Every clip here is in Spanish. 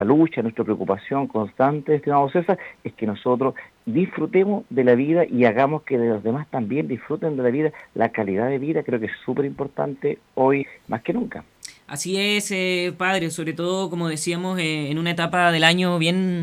lucha, nuestra preocupación constante, estimado César, es que nosotros disfrutemos de la vida y hagamos que los demás también disfruten de la vida. La calidad de vida creo que es súper importante hoy más que nunca. Así es, padre, sobre todo, como decíamos, en una etapa del año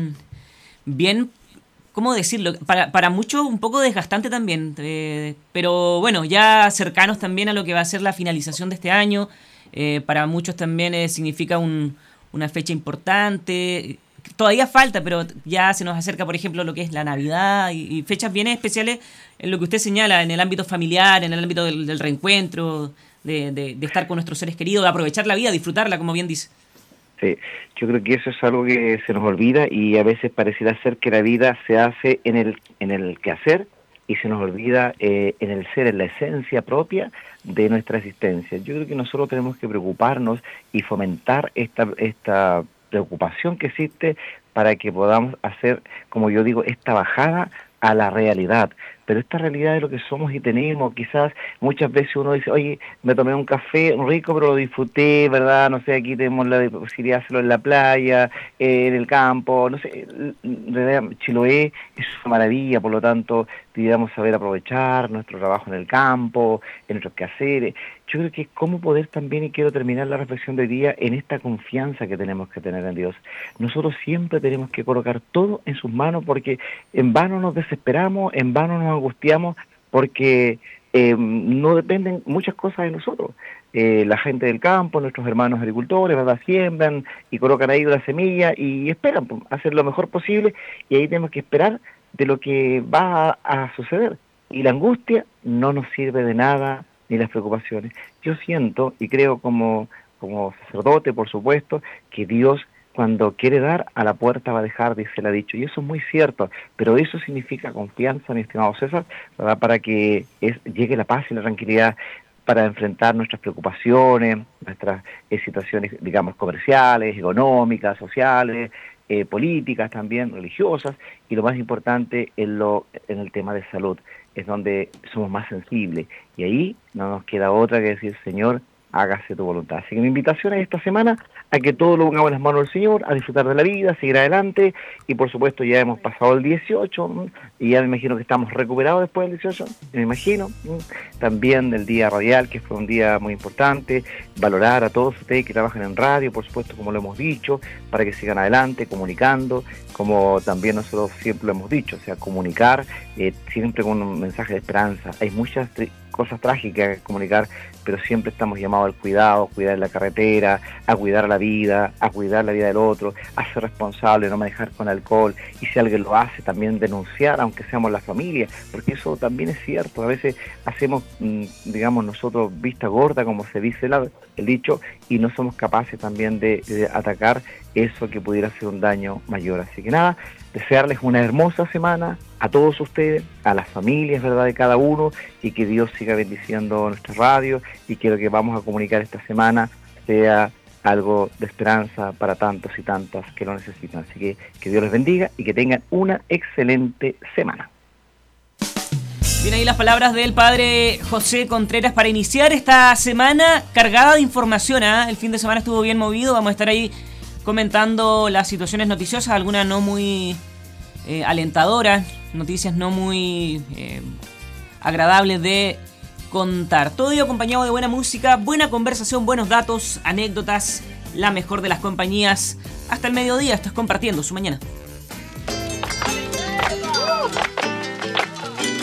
bien, ¿cómo decirlo? Para muchos un poco desgastante también, pero bueno, ya cercanos también a lo que va a ser la finalización de este año. Para muchos también significa una fecha importante. Todavía falta, pero ya se nos acerca, por ejemplo, lo que es la Navidad y fechas bien especiales en lo que usted señala, en el ámbito familiar, en el ámbito del reencuentro, de estar con nuestros seres queridos, de aprovechar la vida, disfrutarla, como bien dice. Sí, yo creo que eso es algo que se nos olvida y a veces pareciera ser que la vida se hace en el quehacer y se nos olvida en el ser, en la esencia propia de nuestra existencia. Yo creo que nosotros tenemos que preocuparnos y fomentar esta preocupación que existe para que podamos hacer, como yo digo, esta bajada a la realidad. Pero esta realidad es lo que somos y tenemos. Quizás muchas veces uno dice, oye, me tomé un café rico, pero lo disfruté, ¿verdad? No sé, aquí tenemos la posibilidad de hacerlo en la playa, en el campo, no sé. En realidad, Chiloé es una maravilla, por lo tanto, deberíamos saber aprovechar nuestro trabajo en el campo, en nuestros quehaceres. Yo creo que es cómo poder también, y quiero terminar la reflexión de hoy día, en esta confianza que tenemos que tener en Dios. Nosotros siempre tenemos que colocar todo en sus manos porque en vano nos desesperamos, en vano nos angustiamos, porque no dependen muchas cosas de nosotros. La gente del campo, nuestros hermanos agricultores, ¿verdad? Siembran y colocan ahí una semilla y esperan pues, hacer lo mejor posible y ahí tenemos que esperar de lo que va a suceder. Y la angustia no nos sirve de nada, ni las preocupaciones. Yo siento y creo como sacerdote, por supuesto, que Dios cuando quiere dar, a la puerta va a dejar, dice el dicho, y eso es muy cierto, pero eso significa confianza, mi estimado César, ¿verdad? Para que llegue la paz y la tranquilidad para enfrentar nuestras preocupaciones, nuestras situaciones, digamos, comerciales, económicas, sociales, políticas también, religiosas, y lo más importante en el tema de salud, es donde somos más sensibles, y ahí no nos queda otra que decir, Señor, hágase tu voluntad. Así que mi invitación es esta semana a que todo lo pongamos en las manos del Señor, a disfrutar de la vida, a seguir adelante, y por supuesto ya hemos pasado el 18, y ya me imagino que estamos recuperados después del 18, me imagino, también del día radial, que fue un día muy importante, valorar a todos ustedes que trabajan en radio, por supuesto, como lo hemos dicho, para que sigan adelante, comunicando, como también nosotros siempre lo hemos dicho, o sea, comunicar siempre con un mensaje de esperanza. Hay muchas cosas trágicas que comunicar, pero siempre estamos llamados al cuidado, a cuidar la carretera, a cuidar la vida, a cuidar la vida del otro, a ser responsable, no manejar con alcohol, y si alguien lo hace, también denunciar, aunque seamos la familia, porque eso también es cierto. A veces hacemos, digamos, nosotros vista gorda, como se dice el dicho, y no somos capaces también de atacar eso que pudiera ser un daño mayor. Así que nada, desearles una hermosa semana a todos ustedes, a las familias, ¿verdad?, de cada uno, y que Dios siga bendiciendo nuestra radio, y que lo que vamos a comunicar esta semana sea algo de esperanza para tantos y tantas que lo necesitan. Así que Dios les bendiga y que tengan una excelente semana. Bien, ahí las palabras del padre José Contreras para iniciar esta semana cargada de información, ¿eh? El fin de semana estuvo bien movido, vamos a estar ahí comentando las situaciones noticiosas, algunas no muy alentadoras, noticias no muy agradables de contar. Todo ello acompañado de buena música, buena conversación, buenos datos, anécdotas, la mejor de las compañías. Hasta el mediodía, estás compartiendo su mañana.